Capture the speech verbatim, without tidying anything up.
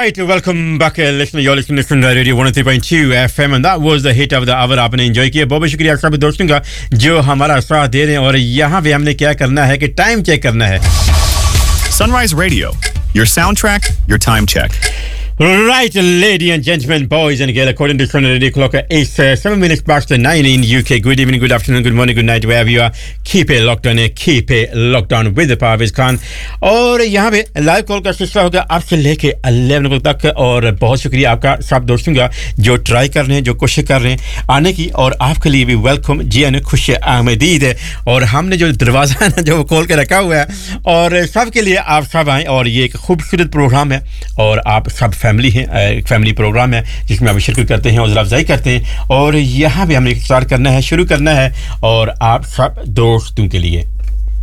Right, welcome back, uh, listener. You're listening to Radio one oh three point two F M, and that was the hit of the hour. आपने enjoy किया. बहुत बहुत शुक्रिया सभी दोस्तों का जो हमारा साथ दे रहे हैं. और यहाँ पे हमने क्या करना है कि टाइम चेक करना है. Sunrise Radio, your soundtrack, your time check. Right, ladies and gentlemen, boys and girls, according to Sunday Radio Clock, it's uh, seven minutes past nine in U K. Good evening, good afternoon, good morning, good night, wherever you are. Keep it locked on, keep it locked on with the Parvez Khan. और यहाँ पे live call का सिलसिला होगा आपसे लेके eleven बजे तक. और बहुत शुक्रिया आपका सब दोस्तों का जो ट्राई कर रहे हैं, जो कोशिश कर रहे हैं आने की. और आपके लिए भी वेलकम, जी आने खुश आमदीद है. और हमने जो दरवाज़ा है ना जो खोल के रखा हुआ है, और सबके लिए आप सब आएँ. और ये एक खूबसूरत प्रोग्राम है और आप सब फैमिली है, एक फैमिली प्रोग्राम है जिसमें आप शिरकत करते हैं, हौसला अफजाई करते हैं. और यहाँ भी हमने स्टार्ट करना है, शुरू करना है, और आप सब दोस्तों के लिए